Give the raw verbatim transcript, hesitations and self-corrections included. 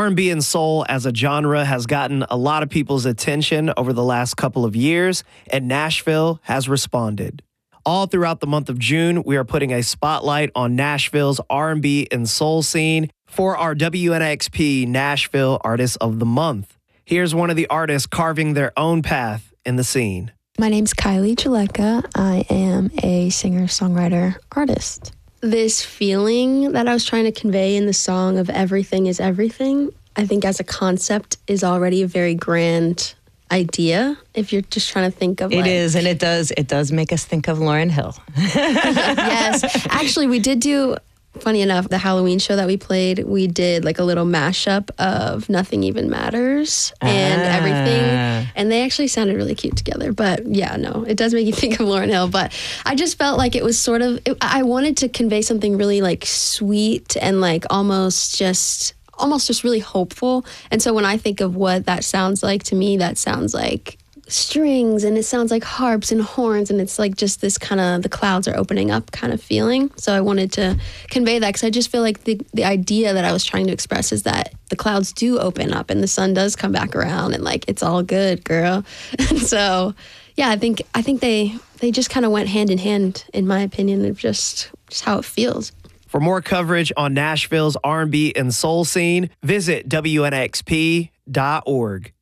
R and B and soul as a genre has gotten a lot of people's attention over the last couple of years, and Nashville has responded. All throughout the month of June, we are putting a spotlight on Nashville's R and B and soul scene for our W N X P Nashville Artist of the Month. Here's one of the artists carving their own path in the scene. My name's Kylie Jaleka. I am a singer-songwriter artist. This feeling that I was trying to convey in the song of everything is everything, I think as a concept is already a very grand idea if you're just trying to think of it like, is, and it does it does make us think of Lauryn Hill. Yes, actually we did do, funny enough, the Halloween show that we played, we did like a little mashup of Nothing Even Matters and ah. Everything, and they actually sounded really cute together. But yeah, no, it does make you think of Lauryn Hill. But I just felt like it was sort of, it, I wanted to convey something really like sweet and like almost just almost just really hopeful. And so when I think of what that sounds like, to me, that sounds like strings, and it sounds like harps and horns, and it's like just this kind of the clouds are opening up kind of feeling. So I wanted to convey that because I just feel like the, the idea that I was trying to express is that the clouds do open up and the sun does come back around, and like it's all good, girl. And so yeah, I think I think they they just kind of went hand in hand, in my opinion, of just just how it feels. For more coverage on Nashville's R and B and soul scene, visit W N X P dot org.